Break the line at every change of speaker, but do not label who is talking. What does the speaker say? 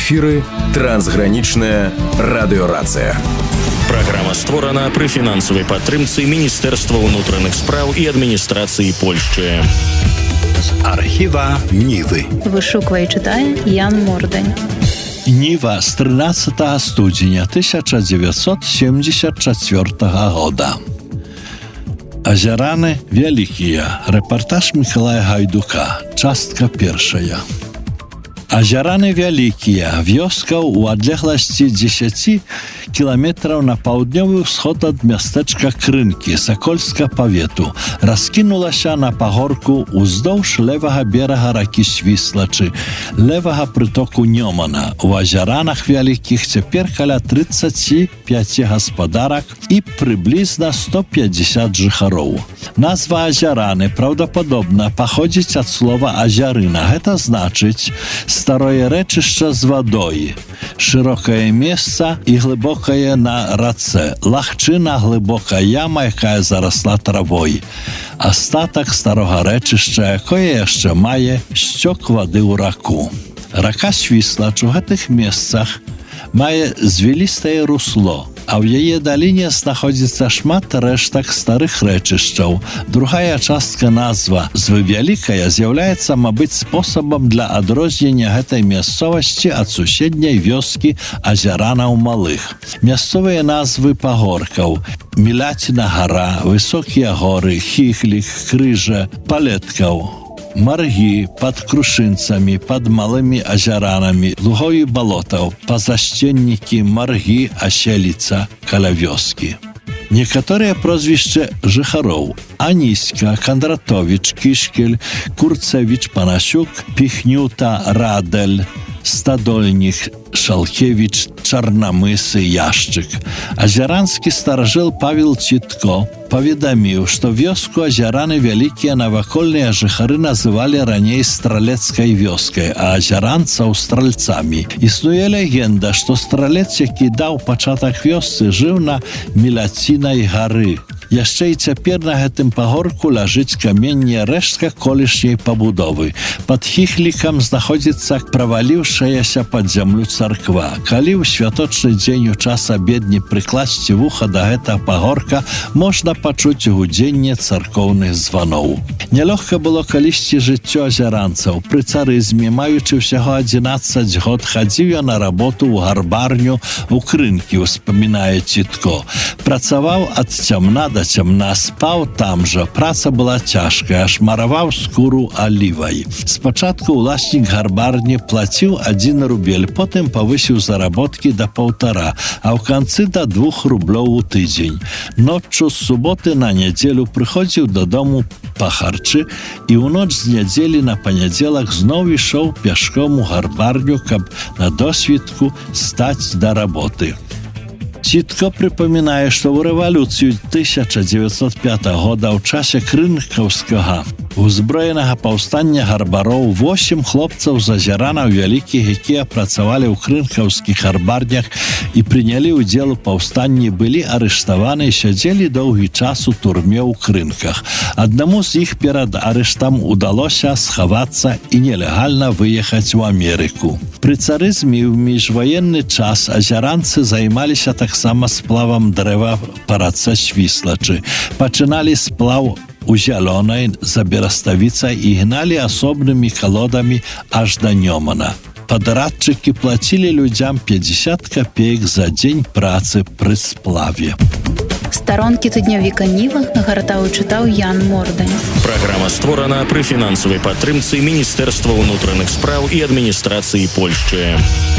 эфіры трансгранічная радыёрацыя.
Праграма створана пры фінансавай падтрымцы Міністэрства ўнутраных спраў і адміністрацыі Польшчы.
З архіва Нівы.
Вышуквае і чытае Ян Мордань.
Ніва з 13 студзеня 1974 года. Азяраны вялікія. Рэпартаж Мікалая Гайдука. Частка першая. Азяраны вялікія. Вёска ў адлегласці 10 кіламетраў на паўднёвы ўсход ад мястэчка Крынкі, Сакольска павету, раскінулася на пагорку ўздоўж левага берага ракі Свіслачы, левага прытоку Нёмана. У азяранах вялікіх цяпер каля 35 гаспадарак і прыблізна 150 жыхароў. Назва азяраны праўдападобна паходзіць ад слова азярына. Гэта значыць старое рэчышча з вадой, шырокае месца і глыбокае на рацэ, лагчына, глыбокая яма, якая зарасла травой. Астатак старога рэчышча, якое яшчэ мае сцёк вады ў раку. Рака Свіслач у гэтых месцах мае звілістае русло, а ў яе даліне знаходзіцца шмат рэштак старых рэчышчаў. Другая частка назва «Звы вялікая» з'яўляецца, мабыць, спосабам для адрознення гэтай мясцовасці ад суседняй вёскі азяранаў малых. Мясцовыя назвы пагоркаў – Міляціна гара, Высокія горы, Хіхлік, Крыжа, Палеткаў, Маргі, пад Крушынцамі, пад малымі азяранамі, лугою балотаў, пазасценнікі, Маргі, Аселіца, каля вёскі. Некаторыя прозвішчы жыхароў: Аніська, Кандратовіч, Кішкель, Курцевіч, Панасюк, Піхнюта, Радэль, Стадольнік, Шалкевіч, Чарнамысы, Яшчык. Азяранскі старажыл Павел Цітко паведаміў, што вёску азяраны вялікія навакольныя жыхары называлі раней стралецкай вёскай, а азяранцаў стральцамі. Існуе легенда, што стралец, які даў пачатак вёсцы, жыў на Міляцінай гары. Яшчэ і цяпер на гэтым пагорку ляжыць каменне рэштка колішняй пабудовы. Пад Хіхлікам знаходзіцца праваліўшаяся пад зямлю царква. Калі ў святочны дзень у час абедні прыкласці вуха да гэтага пагорка, можна пачуць гудзенне царкоўных званоў. Нялёгка было калісьці жыццё азяранцаў. Пры царызме, маючы ўсяго 11 год, хадзіў я на работу ў гарбарню ў Крынкі, успамінае Цітко. Працаваў ад цямна да цямна, спаў там жа. Праца была цяжкая, шмараваў скуру алівай. Спачатку ўласнік гарбарні плаціў 1 рубель, потым павысіў заработкі да 1,5, а ў канцы да 2 рублёў у тыдзень. Ноччу з суботы на нядзелю прыходзіў дадому па харчы і ў ноч з нядзелі на панядзелак зноў ішоў пяшком у гарбарню, каб на досвідку стаць да работы. Цітко прыпамінае, што ў рэвалюцыю 1905 года ў часе крынкаўскага узброенага паўстання гарбароў 8 хлопцаў з азяранаў вялікіх, якія працавалі ў крынкаўскіх гарбарнях і прынялі ўдзел у паўстанні, былі арыштаваны і сядзелі доўгі час у турме ў Крынках. Аднаму з іх перад арыштам удалося схавацца і нелегальна выехаць у Амерыку. Пры царызме ў міжваенны час азяранцы займаліся таксама сплавам дрэва па рацэ Свіслачы. Пачыналі сплаў у Зялёнай за Бераставіцай і гналі асобнымі калодамі аж да Нёмана. Падрадчыкі плацілі людзям 50 копеек за дзень працы пры сплаве.
Старонкі тыднёвіка Ніва нагартаў і чытаў Ян Мордань.
Праграма створана пры фінансавай падтрымцы Міністэрства ўнутраных спраў і адміністрацыі Польшчы.